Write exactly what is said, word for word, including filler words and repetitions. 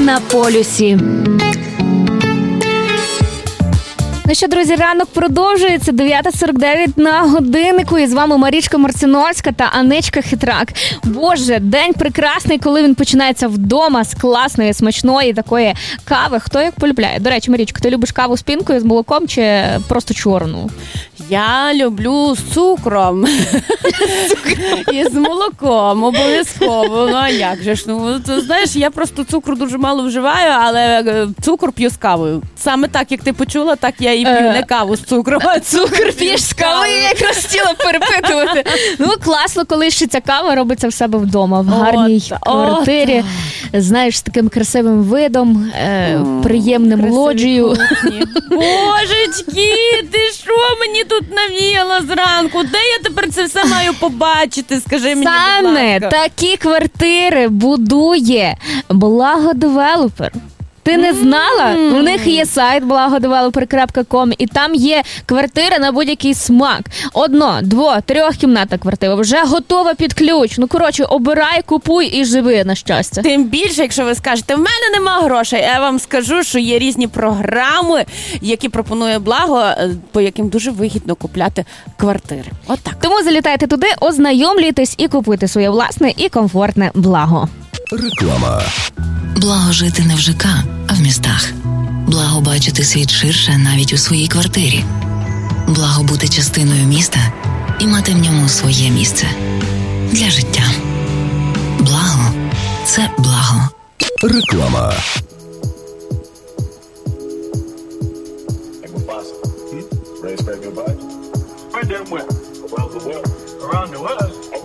на полюсі. Ну що, друзі, ранок продовжується. дев'ята сорок дев'ять на годиннику. І з вами Марічка Марциновська та Анечка Хитрак. Боже, день прекрасний, коли він починається вдома з класної, смачної такої кави. Хто як полюбляє? До речі, Марічка, ти любиш каву з пінкою, з молоком чи просто чорну? Я люблю з цукром. І з молоком, обов'язково. Ну, а як же ж? Ну, ти знаєш, я просто цукру дуже мало вживаю, але цукор п'ю з кавою. Саме так, як ти почула, так я і п'ю. Не каву з цукром, а цукор п'єш з кави. Я якраз хотіла перепитувати. Ну, класно, коли ще ця кава робиться в себе вдома, в гарній От, квартирі. От. Знаєш, з таким красивим видом, е, приємним лоджією. Божечки, ти що мені тут навіяла зранку? Де я тепер це все маю побачити? Скажи мені, будь Саме ласка. такі квартири будує Благодевелопер. Ти не знала? Mm. У них є сайт благодевелопер крапка ком, і там є квартира на будь-який смак. Одно, дво, трьохкімнатна квартира. Вже готова під ключ. Ну, коротше, обирай, купуй і живи, на щастя. Тим більше, якщо ви скажете, в мене нема грошей, я вам скажу, що є різні програми, які пропонує Благо, по яким дуже вигідно купляти квартири. Отак. Тому залітайте туди, ознайомлюйтесь і купуйте своє власне і комфортне Благо. Реклама. Благо жити не в ЖК, а в містах. Благо бачити світ ширше навіть у своїй квартирі. Благо бути частиною міста і мати в ньому своє місце. Для життя. Благо – це благо. Реклама. Around the world.